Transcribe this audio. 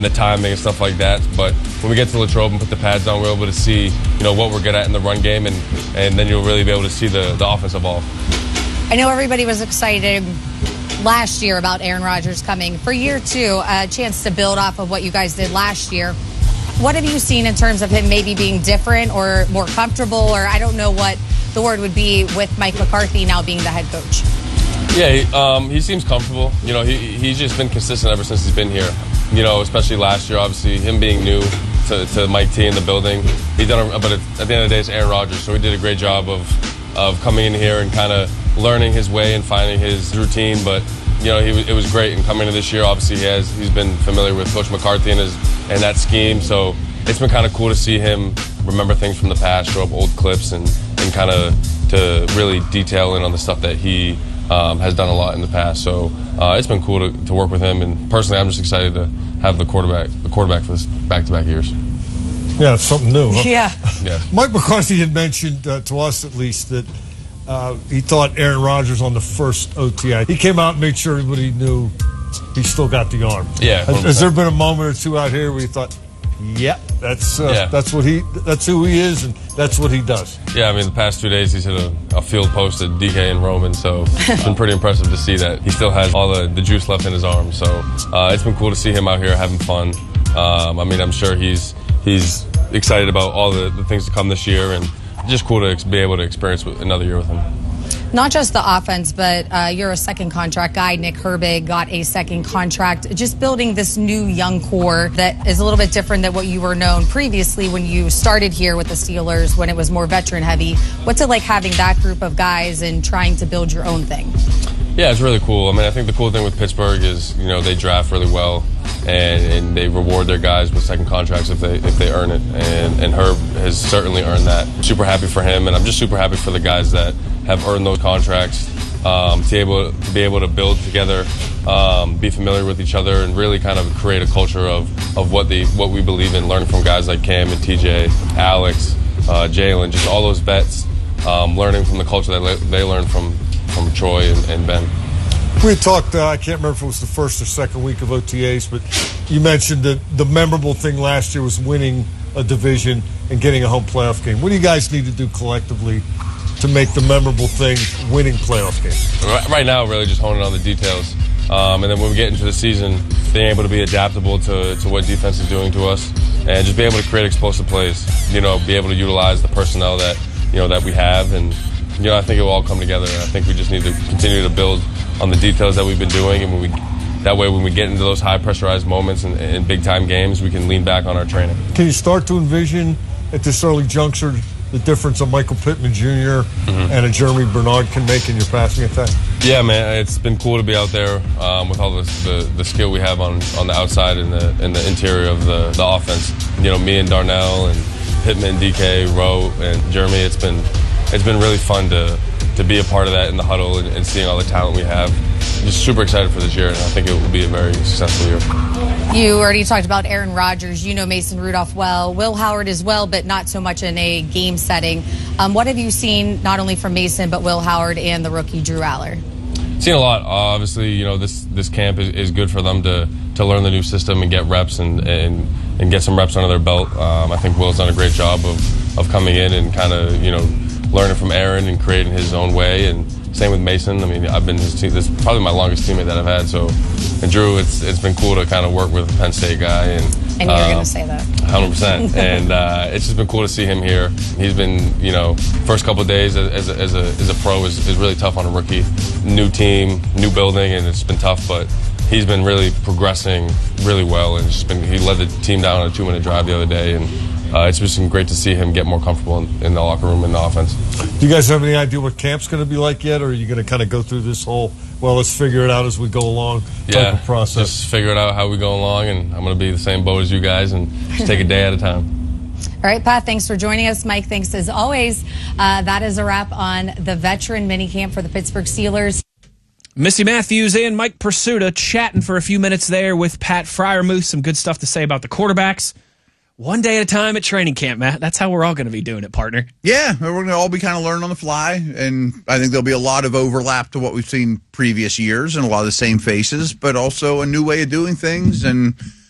the timing and stuff like that. But when we get to Latrobe and put the pads on, we're able to see, what we're good at in the run game, and then you'll really be able to see the offense evolve. I know everybody was excited last year about Aaron Rodgers coming. For year two, a chance to build off of what you guys did last year. What have you seen in terms of him maybe being different or more comfortable, or I don't know what the word would be with Mike McCarthy now being the head coach? Yeah, he seems comfortable. He's just been consistent ever since he's been here. Especially last year, obviously, him being new to Mike T in the building. But at the end of the day, it's Aaron Rodgers, so he did a great job of coming in here and kind of learning his way and finding his routine. But it was great. And coming into this year, obviously, he's been familiar with Coach McCarthy and that scheme. So it's been kind of cool to see him remember things from the past, show up old clips, and kind of to really detail in on the stuff that he has done a lot in the past. So it's been cool to work with him, and personally I'm just excited to have the quarterback for this back-to-back years. Yeah, it's something new, huh? Yeah. Mike McCarthy had mentioned to us at least that he thought Aaron Rodgers on the first OTA. He came out and made sure everybody knew he still got the arm. Yeah. Has there been a moment or two out here where you thought, that's who he is, and that's what he does? Yeah, I mean, the past 2 days he's hit a field post at DK and Roman, so it's been pretty impressive to see that he still has all the juice left in his arm. So it's been cool to see him out here having fun. I'm sure he's excited about all the things to come this year, and just cool to be able to experience another year with him. Not just the offense, but you're a second contract guy. Nick Herbig got a second contract. Just building this new young core that is a little bit different than what you were known previously when you started here with the Steelers, when it was more veteran heavy. What's it like having that group of guys and trying to build your own thing? Yeah, it's really cool. I think the cool thing with Pittsburgh is, they draft really well, and they reward their guys with second contracts if they earn it. And Herb has certainly earned that. Super happy for him, and I'm just super happy for the guys that have earned those contracts, to be able to build together, be familiar with each other, and really kind of create a culture of what we believe in, learning from guys like Cam and TJ, Alex, Jalen, just all those vets, learning from the culture that they learned from Troy and Ben. We talked, I can't remember if it was the first or second week of OTAs, but you mentioned that the memorable thing last year was winning a division and getting a home playoff game. What do you guys need to do collectively to make the memorable thing winning playoff games? Right now, really just honing on the details. And then when we get into the season, being able to be adaptable to what defense is doing to us, and just be able to create explosive plays. Be able to utilize the personnel that we have, and I think it will all come together. And I think we just need to continue to build on the details that we've been doing, and that way when we get into those high pressurized moments and big time games, we can lean back on our training. Can you start to envision at this early juncture the difference a Michael Pittman Jr. and a Jeremy Bernard can make in your passing attack? Yeah, man, it's been cool to be out there with all the skill we have on the outside and the interior of the offense. Me and Darnell and Pittman, DK, Rowe, and Jeremy. It's been really fun to be a part of that in the huddle and seeing all the talent we have. I'm just super excited for this year, and I think it will be a very successful year. You already talked about Aaron Rodgers. You know Mason Rudolph well. Will Howard as well, but not so much in a game setting. What have you seen not only from Mason, but Will Howard and the rookie Drew Aller? Seen a lot. Obviously, this camp is good for them to learn the new system and get reps and get some reps under their belt. I think Will's done a great job of coming in and kind of, learning from Aaron and creating his own way, and same with Mason. I've been his team. This is probably my longest teammate that I've had. So, and Drew, it's been cool to kind of work with a Penn State guy. And you're going to say that. 100%. And it's just been cool to see him here. He's been, first couple of days as a pro is really tough on a rookie. New team, new building, and it's been tough, but he's been really progressing really well, and he led the team down on a 2-minute drive the other day, and it's just been great to see him get more comfortable in the locker room and the offense. Do you guys have any idea what camp's going to be like yet, or are you going to kind of go through this whole, let's figure it out as we go along type of process? Just figure it out how we go along, and I'm going to be the same boat as you guys and just take a day at a time. All right, Pat, thanks for joining us. Mike, thanks as always. That is a wrap on the veteran minicamp for the Pittsburgh Steelers. Missy Matthews and Mike Pursuta chatting for a few minutes there with Pat Freiermuth. Some good stuff to say about the quarterbacks. One day at a time at training camp, Matt. That's how we're all going to be doing it, partner. Yeah, we're going to all be kind of learning on the fly, and I think there'll be a lot of overlap to what we've seen previous years and a lot of the same faces, but also a new way of doing things, and